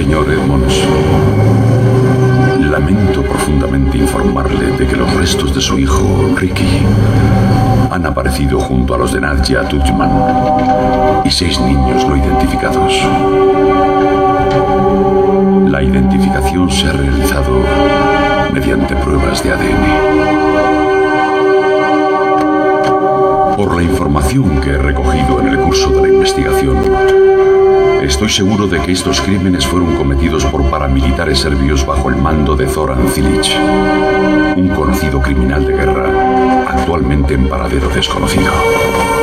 Señor Edmonds, lamento profundamente informarle de que los restos de su hijo, Ricky, han aparecido junto a los de Nadja Tudjman y 6 niños no identificados. La identificación se ha realizado mediante pruebas de ADN. Por la información que he recogido en el curso de la investigación, estoy seguro de que estos crímenes fueron cometidos por paramilitares serbios bajo el mando de Zoran Cilic, un conocido criminal de guerra, actualmente en paradero desconocido.